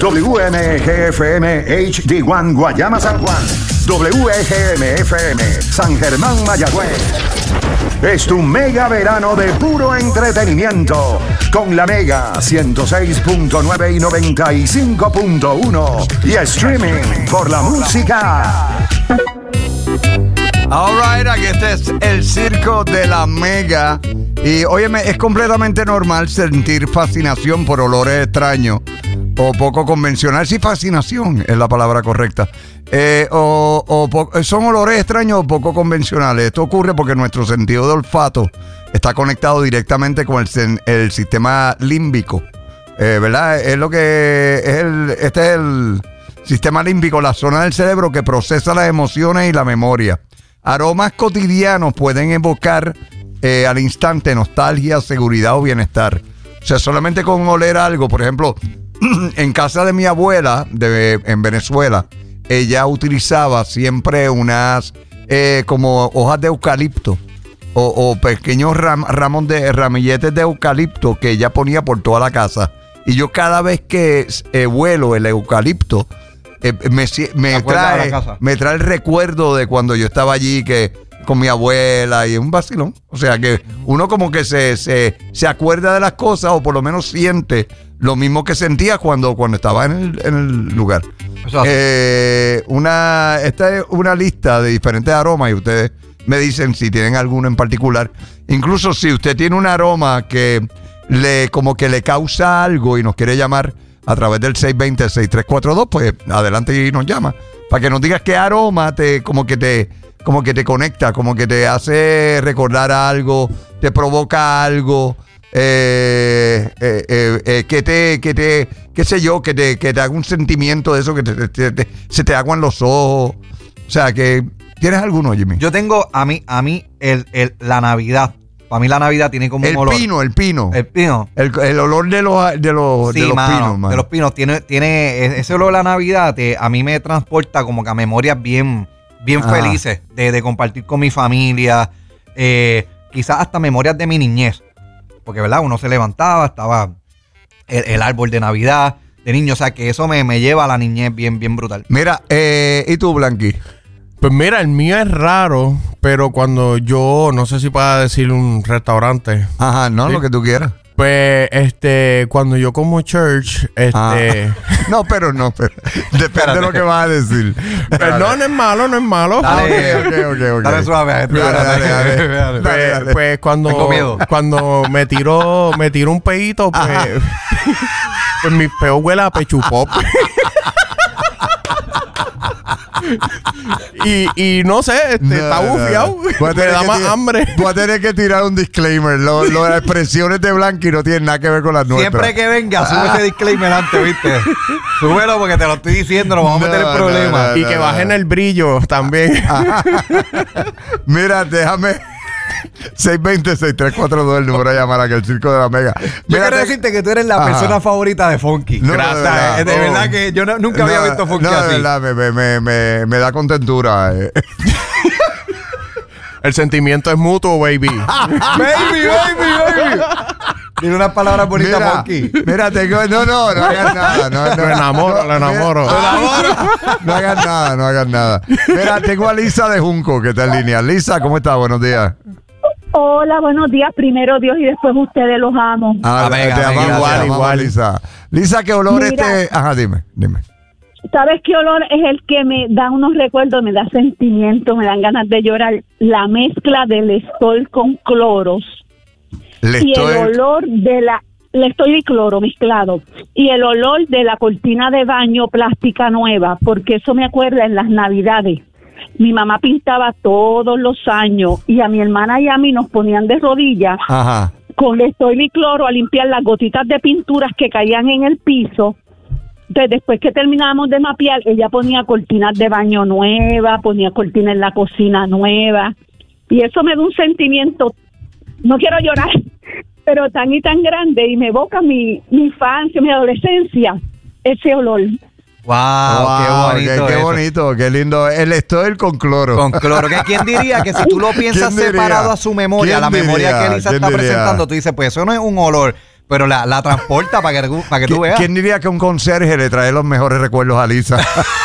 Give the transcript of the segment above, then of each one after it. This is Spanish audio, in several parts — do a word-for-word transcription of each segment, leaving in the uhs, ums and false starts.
W M G F M H D uno Guayama San Juan. W E G M F M San Germán Mayagüez. Es tu mega verano de puro entretenimiento con la Mega ciento seis punto nueve y noventa y cinco punto uno y streaming por la música. All right, aquí este es el circo de la Mega. Y óyeme, es completamente normal sentir fascinación por olores extraños o poco convencional. Sí, fascinación es la palabra correcta. Eh, o, o po- son olores extraños o poco convencionales. Esto ocurre porque nuestro sentido de olfato está conectado directamente con el, sen- el sistema límbico. Eh, ¿Verdad? Es lo que es el, este es el sistema límbico, la zona del cerebro que procesa las emociones y la memoria. Aromas cotidianos pueden evocar eh, al instante nostalgia, seguridad o bienestar. O sea, solamente con oler algo, por ejemplo, en casa de mi abuela de, en Venezuela, ella utilizaba siempre unas eh, como hojas de eucalipto o, o pequeños ram, ramos de ramilletes de eucalipto que ella ponía por toda la casa. Y yo cada vez que eh, huelo el eucalipto, eh, me, me, trae, me trae el recuerdo de cuando yo estaba allí que con mi abuela y un vacilón. O sea que uno como que se, se, se acuerda de las cosas o por lo menos siente lo mismo que sentía cuando, cuando estaba en el, en el lugar. Eh, una, esta es una lista de diferentes aromas y ustedes me dicen si tienen alguno en particular. Incluso si usted tiene un aroma que le como que le causa algo y nos quiere llamar a través del seis dos cero, seis tres cuatro dos, pues adelante y nos llama. Para que nos digas qué aroma te como que te como que te conecta, como que te hace recordar algo, te provoca algo. Eh, eh, eh, eh, que te, que te, qué sé yo, que te, que te haga un sentimiento de eso, que te, te, te, se te aguan los ojos. O sea, que ¿tienes alguno, Jimmy? Yo tengo, a mí, a mí, el, el, la Navidad. Para mí la Navidad tiene como el un olor. El pino, el pino. El pino. El, el olor de los, de los, sí, de los mano, pinos, mano. De los pinos. Tiene, tiene ese olor de la Navidad, te, a mí me transporta como que a memorias bien, bien Ajá. felices de, de compartir con mi familia. Eh, quizás hasta memorias de mi niñez. Porque, ¿verdad? Uno se levantaba, estaba el, el árbol de Navidad de niño. O sea, que eso me, me lleva a la niñez bien, bien brutal. Mira, eh, ¿y tú, Blanqui? Pues mira, el mío es raro, pero cuando yo, no sé si pueda decir un restaurante. Ajá, no, ¿sí? Lo que tú quieras. Pues, este, cuando yo como church, este... Ah. No, pero no, pero depende de lo que vas a decir. Pues no, no es malo, no es malo. Dale, ok, ok, ok. Dale suave. Dale, Dale, dale, dale. dale, dale. Pues, dale, dale. pues cuando, Tengo miedo. cuando me tiró, me tiró un peito, pues, pues mi peo huele a pechupop. y, y no sé, este, No, está no, bufiado. no. Voy a Me tener da que más tirar- hambre. Voy a tener que tirar un disclaimer. Lo, lo, las expresiones de Blanqui no tienen nada que ver con las nuestras. Siempre que venga, sube ese disclaimer antes, ¿viste? Súbelo porque te lo estoy diciendo, nos vamos No, a meter en no, problemas. no, Y que bajen el brillo también. Mira, déjame. seis dos cero, seis tres cuatro dos, el número a llamar aquí al Circo de la Mega. Yo Mira, quiero te- decirte que tú eres la Ajá. persona favorita de Funky. No, Gracias. de verdad, de no. verdad que yo no- nunca había No, visto Funky no, de así. verdad, me, me, me, me, me da contentura. eh. El sentimiento es mutuo, baby. Baby, baby, baby. Dile unas palabras bonitas, Mira, Funky. mira, tengo, no, no, no hagas nada. No, no, Lo enamoro, lo enamoro. Mira, ah, no hagas nada, no hagas nada. Mira, tengo a Lisa de Junco que está en línea. Lisa, ¿cómo estás? Buenos días. Hola, buenos días. Primero Dios y después ustedes, los amo. Ah, Amén, te amén, amamos, gracias. te amamos, Igual. Lisa. Lisa, ¿qué olor Mira. este? Ajá, dime, dime. ¿Sabes qué olor es el que me da unos recuerdos, me da sentimiento, me dan ganas de llorar? La mezcla del Lestol con cloros Le y estoy... el olor de la... Lestol y cloro mezclado. Y el olor de la cortina de baño plástica nueva, porque eso me acuerda en las Navidades. Mi mamá pintaba todos los años y a mi hermana y a mí nos ponían de rodillas Ajá. con Lestol y cloro a limpiar las gotitas de pinturas que caían en el piso. Entonces, después que terminábamos de mapear, ella ponía cortinas de baño nuevas, ponía cortinas en la cocina nueva. Y eso me da un sentimiento, no quiero llorar, pero tan y tan grande, y me evoca mi, mi infancia, mi adolescencia, ese olor. Wow, Wow, qué bonito. qué, qué eso. bonito, qué lindo. El Lestol con cloro. Con cloro. ¿Qué- ¿Quién diría que si tú lo piensas ¿Quién diría? separado a su memoria, ¿Quién la memoria diría? que Elisa ¿Quién está diría? presentando, tú dices, pues eso no es un olor, pero la, la transporta para que, para que tú veas. ¿Quién diría que un conserje le trae los mejores recuerdos a Lisa?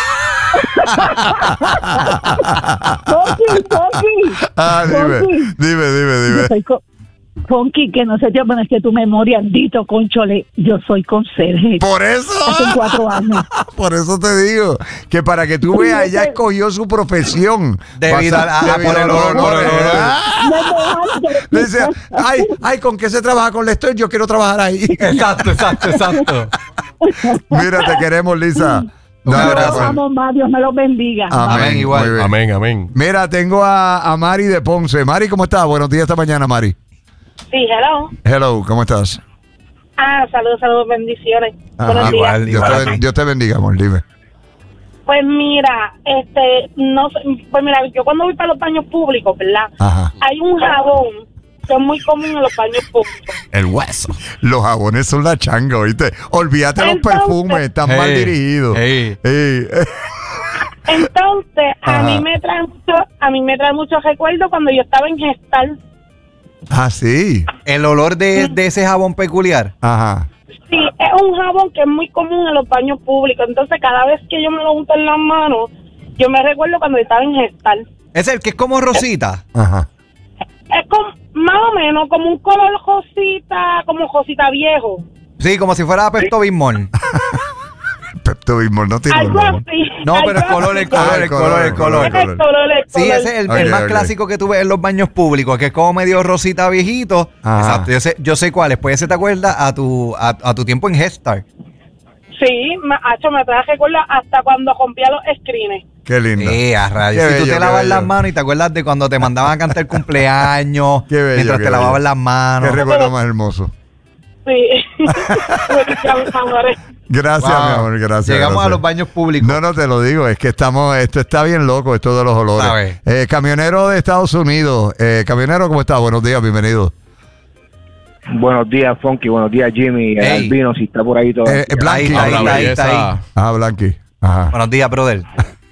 Fonky, Fonky. Ah, dime, Fonky. dime, dime, Yo dime. soy co- Fonky, que no se te pones que tu memoria, Dito, conchole, yo soy conserje. Por eso, Hace cuatro años. por eso te digo, que para que tú veas, ella escogió su profesión. Debido Pasar- a- a- debido por el a los olor, por el olores. olor. Ah, dice, ay, ay, ¿con qué se trabaja con Lester? Yo quiero trabajar ahí. Exacto, exacto, exacto. Mira, te queremos, Lisa. Un Dale, abrazo. papá. Vamos, más, Dios me los bendiga. Amén, igual. muy bien. Amén, amén. Mira, tengo a, a Mari de Ponce. Mari, ¿cómo estás? Buenos días esta mañana, Mari. Sí, hello. Hello, ¿cómo estás? Ah, saludos, saludos, bendiciones. Ajá. Buenos días. Igual, Dios, igual. te, ben- Dios te bendiga, amor, dime. Pues mira, este, no sé, pues mira, yo cuando voy para los baños públicos, ¿verdad? Ajá. Hay un jabón que es muy común en los baños públicos. El hueso. Los jabones son la changa, ¿oíste? Olvídate los Entonces- perfumes, están Hey, mal dirigidos. hey. Hey. Entonces, a Ajá. mí me trae mucho, a mí me trae muchos recuerdos cuando yo estaba en gestal. Ah, sí. El olor de, de ese jabón peculiar. Ajá. Sí, es un jabón que es muy común en los baños públicos. Entonces, cada vez que yo me lo unto en las manos, yo me recuerdo cuando estaba en gestal. Es el que es como rosita. Ajá. Es como, más o menos, como un color josita, como josita viejo. Sí, como si fuera Pepto Bismol. Pepto Bismol no tiene Algo olor. así. No, pero el algo color, el así. color, Ah, el color, el color. Es el color, el Sí, color. ese es el, Ok, el más ok. clásico que tú ves en los baños públicos, que es como medio rosita viejito. Ajá. Exacto, yo sé, yo sé cuál es. Pues ese te acuerdas a tu, a, a tu tiempo en Head Start. Sí, me, hacho, me traje recuerdo hasta cuando rompía los screens. Qué lindo. Eh, a rayos. Qué Si tú bello, te qué lavas bello. las manos y te acuerdas de cuando te mandaban a cantar cumpleaños, Qué bello, mientras qué te bello. lavaban las manos. Qué recuerdo más hermoso. Sí. Ya, mis amores. Gracias, Wow. mi amor, gracias. Llegamos gracias. a los baños públicos. No, no te lo digo, es que estamos, esto está bien loco, esto de los olores. ¿Sabe? Eh, camionero de Estados Unidos, eh, camionero, ¿cómo está? Buenos días, bienvenido. Buenos días, Funky. Buenos días, Jimmy. El Hey. Albino, si está por ahí todo. Eh, eh, Blanqui. Ahí, ahí, Habla ahí, está ahí. belleza. Ajá, Blanqui. Ajá. Buenos días, brother.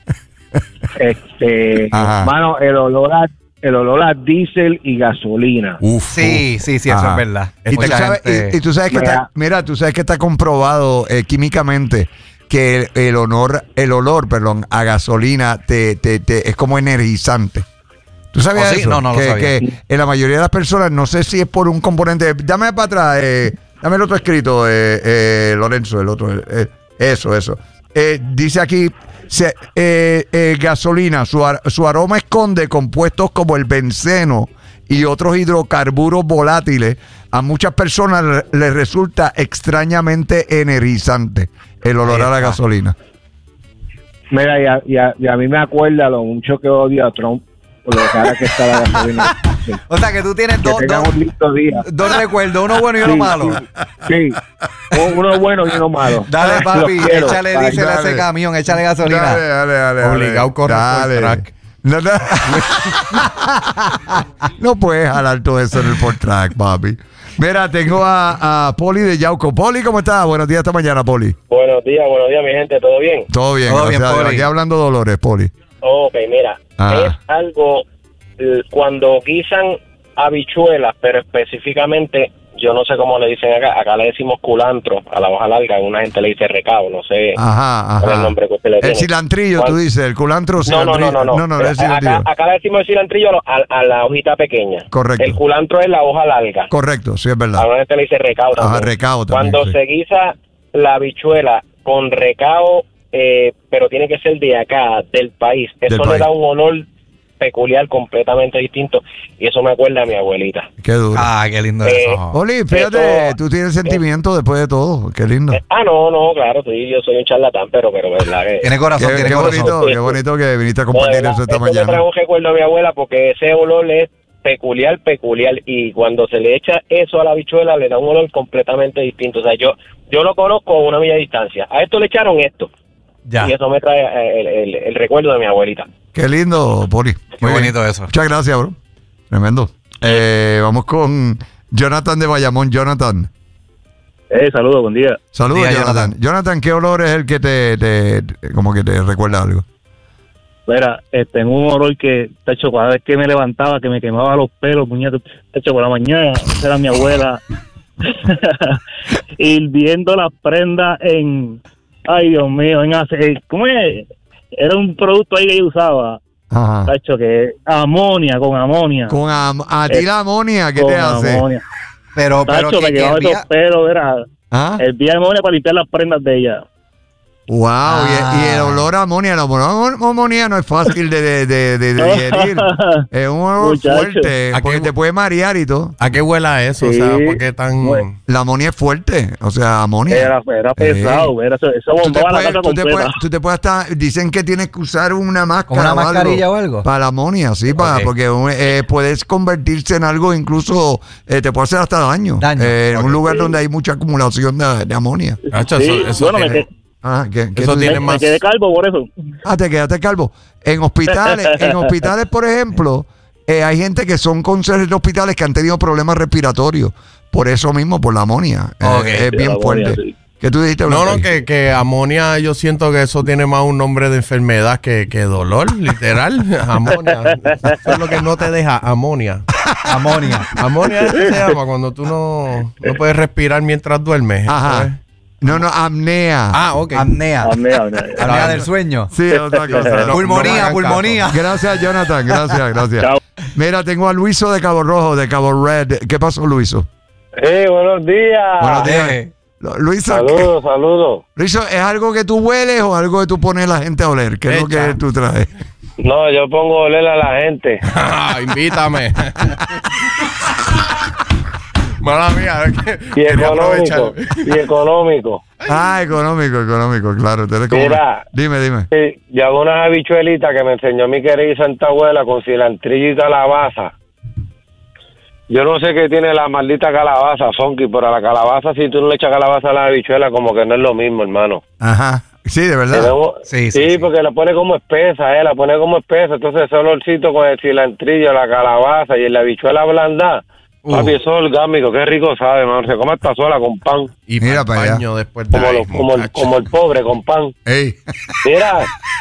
Este, Ajá. mano, el olor a, el olor a diésel y gasolina. Uf, Sí, uf. sí, sí, eso Ajá. es verdad. Y tú, Mucha sabes, gente- y- y tú sabes que Mira. está, mira, tú sabes que está comprobado eh, químicamente que el, el honor, el olor, perdón, a gasolina te, te, te- es como energizante. ¿Tú sabías ¿Oh, sí? eso? No, no lo que, sabía. que en la mayoría de las personas, no sé si es por un componente. Dame para atrás, eh, dame el otro escrito, eh, eh, Lorenzo, el otro. eh, eso, eso. Eh, dice aquí, se- eh, eh, gasolina, su, ar- su aroma esconde compuestos como el benceno y otros hidrocarburos volátiles. A muchas personas le- les resulta extrañamente energizante el olor Ahí a la está. gasolina. Mira, y a, y, a, y a mí me acuerda lo mucho que odio a Trump por lo cara que está la gasolina. Sí. O sea, que tú tienes Que dos, tengan dos, un lindo día. dos recuerdos, uno bueno y uno Sí, malo. Sí, sí. Uno bueno y uno malo. Dale, papi, Los quiero. échale Bye. diésel a ese dale. camión, échale gasolina. Dale, dale, dale. Obligado, corre por dale. el track. No, no. No puedes jalar todo eso en el Ford Track, papi. Mira, tengo a, a Poli de Yauco. Poli, ¿cómo estás? Buenos días esta mañana, Poli. Buenos días, buenos días, mi gente, ¿todo bien? Todo bien, Todo gracias bien, a Dios. Poli. Aquí hablando de dolores, Poli. Ok, mira, Ah. es algo eh, cuando guisan habichuelas, pero específicamente, yo no sé cómo le dicen acá, acá le decimos culantro a la hoja larga, una gente le dice recao, no sé Ajá, cuál es el ajá. nombre que usted le El tiene. cilantrillo, ¿Cuál? tú dices, el culantro No, no, cilantrillo. no, no, no. no, no, Pero es cilantrillo. acá, acá le decimos el cilantrillo a, lo- a- a la hojita pequeña. Correcto. El culantro es la hoja larga. Correcto, sí es A verdad. una gente le dice recao también. Ajá, recao también, Cuando sí. se guisa la habichuela con recao, eh, pero tiene que ser de acá, del país, eso Del le país. da un olor peculiar, completamente distinto, y eso me acuerda a mi abuelita. Qué duro. Ah, qué lindo Eh, eso. Poli, fíjate, eso- tú tienes sentimiento después de todo. Qué lindo. Eh, ah, no, no, claro, sí, yo soy un charlatán, pero, pero, verdad que... Tiene corazón, Qué, tiene qué corazón. bonito, qué bonito que viniste a No, de compartir verdad, eso esta esto me trae mañana. un recuerdo a mi abuela porque ese olor es peculiar, peculiar, y cuando se le echa eso a la habichuela le da un olor completamente distinto. O sea, yo yo lo conozco a una milla de distancia. A esto le echaron esto. Ya. Y eso me trae eh, el, el- el recuerdo de mi abuelita. Qué lindo, Poli. Muy bien. bonito eso. Muchas gracias, bro. Tremendo. Eh, vamos con Jonathan de Bayamón. Jonathan. Eh, saludos, buen día. Saludos, Diga, Jonathan. Jonathan. Jonathan, ¿qué olor es el que te, te- te- como que te recuerda algo? Mira, este, en un olor que, de hecho, cada vez que me levantaba, que me quemaba los pelos, puñetos, de hecho, por la mañana, esa era mi abuela hirviendo las prendas en, ay Dios mío, en ace- ¿cómo es? Era un producto ahí que yo usaba, Ajá. tacho, que amonia, con amonia. Con am- a ti Eh, la amonia, ¿qué con te hace? amonia. Pero, pero Tacho, que, me que quedaba hervía- esos pelos, era ¿Ah? el día de amonia para limpiar las prendas de ella. Wow, Ah. y, y el olor a amonia, el olor a amonia no es fácil de, de, de, de- de digerir. Es un olor Muchacho. fuerte, ¿A porque qué- te puede marear y todo. ¿A qué huela eso? O Sí. sea, ¿por qué tan...? Bueno. La amonia es fuerte, o sea, amonia. Era, era pesado, era, eso, eso Tú te, bombaba la puedes, casa tú, te completa. puedes, tú te puedes hasta, dicen que tienes que usar una máscara. ¿Como una o algo mascarilla o algo? Para la amonia, sí, para, Ok. porque eh, puedes convertirse en algo, incluso eh, te puede hacer hasta daño. Daño. Eh, en Ok. un lugar donde hay mucha acumulación de, de amonia. Nacho, Sí, eso, eso bueno, me, tiene- que- Ah, ¿qué, qué Eso tú tiene dices? me más- quedé calvo por eso. Ah, te quedaste calvo. En hospitales, en hospitales, por ejemplo, eh, hay gente que son conserjes de hospitales que han tenido problemas respiratorios. Por eso mismo, por la amonia. Eh, Ok. es Sí, bien la amonia, fuerte. sí. ¿Qué tú dijiste, No, Blanca? no, que, que amonia, yo siento que eso tiene más un nombre de enfermedad que, que dolor, literal. Amonia. Eso es lo que no te deja, amonia. Amonia. Amonia es que se llama cuando tú no, no puedes respirar mientras duermes. Ajá. ¿sabes? No, no, apnea. Ah, ok. Apnea. Amén, amén. Apnea del sueño. Sí, es otra cosa. No, Pulmonía, no me hagan pulmonía. Gracias, Jonathan. Gracias, gracias. Chao. Mira, tengo a Luiso de Cabo Rojo, de Cabo Red. ¿Qué pasó, Luiso? Eh, buenos días. Buenos días. Eh, Lu- Luiso, ¿qué- Saludos, saludos. Luiso, ¿es algo que tú hueles o algo que tú pones a la gente a oler? ¿Qué es lo Echa. que tú traes? No, yo pongo a oler a la gente. Ah, invítame. Mala mía, es que Y quería económico. aprovechar. Y económico. Ah, económico, económico, claro. Tú eres como- Mira. Dime, dime. Sí, yo hago unas habichuelitas que me enseñó mi querida Santa Abuela con cilantrillo y calabaza. Yo no sé qué tiene la maldita calabaza, Sonky, pero a la calabaza, si tú no le echas calabaza a la habichuela, como que no es lo mismo, hermano. Ajá. Sí, de verdad. Tenemos- Sí, sí, sí, sí. porque la pone como espesa, eh, la pone como espesa. Entonces ese olorcito con el cilantrillo, la calabaza y la habichuela blanda. Uh. Papi, eso es orgánico, qué rico sabe, mano. Se come hasta sola con pan. Y Mira para para el allá. baño después de Como, ahí, lo- como, el, muchacho. como el pobre con pan. Ey. Mira,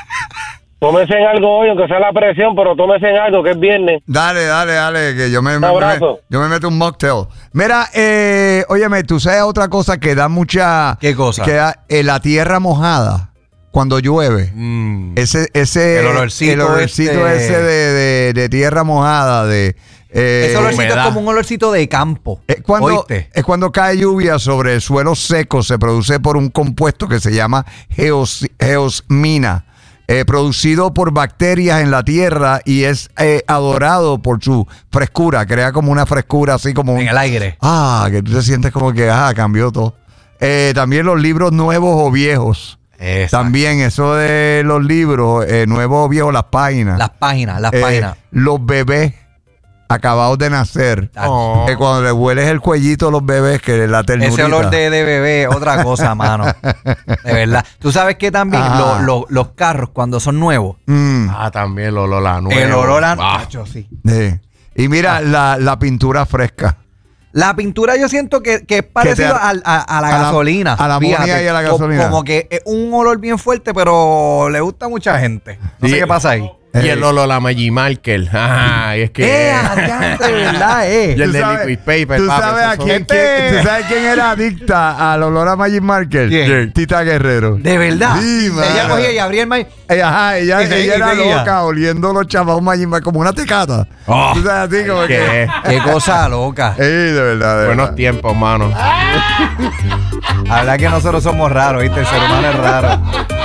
tómese en algo hoy, aunque sea la presión, pero tómese en algo que es viernes. Dale, dale, dale, que yo me, Un me- abrazo. me- yo me meto un mocktail. Mira, eh, óyeme, tú sabes otra cosa que da mucha... ¿Qué cosa? Que da eh, la tierra mojada cuando llueve. Mm. Ese, ese, El olorcito el olorcito este- ese de, de- de tierra mojada, de... eh, Ese olorcito humedad. es como un olorcito de campo. es cuando, ¿Oíste? es cuando cae lluvia sobre suelo seco, se produce por un compuesto que se llama geos- geosmina, eh, producido por bacterias en la tierra y es eh, adorado por su frescura, crea como una frescura así como un... En el aire. Ah, que tú te sientes como que, ah, cambió todo. Eh, también los libros nuevos o viejos. Exacto. También eso de los libros, eh, nuevos o viejos, las páginas. Las páginas, las Eh, páginas. Los bebés acabados de nacer. Oh. Que cuando le hueles el cuellito a los bebés, que la ternurita. Ese olor de, de bebé, otra cosa, mano. De verdad. Tú sabes que también Ajá. lo- lo- los carros, cuando son nuevos, Mm, Ah, también el olor a nuevo. el olor a... Ah. Acho, sí. sí. Y mira la, la pintura fresca. La pintura yo siento que, que es parecido te- al- a, a la a la- gasolina. a la amonia fíjate. y a la Co- gasolina. Como que es un olor bien fuerte, pero le gusta a mucha gente. No Sí. sé qué pasa ahí. Y el olor a Maggi Marker. Ah, y es que... ¡Eh, adiante, de verdad, eh! Y el Tú de sabes- liquid paper, ¿Tú papi, sabes, esos a son- quién, quién- ¿Tú sabes quién era adicta al olor a Magic Marker? ¿Quién? Tita Guerrero. De verdad. Sí, Ella mano. cogía y abría el maíz. Eh, Ajá, ella, Y se- ella y era seguía. loca oliendo los chavos Magic Marker como una tecata. Oh, Tú sabes, así como que... ¿Qué? Qué cosa loca. Ey, de verdad, de Buenos verdad. tiempos, mano. La verdad que nosotros somos raros, ¿viste? El ser humano es raro.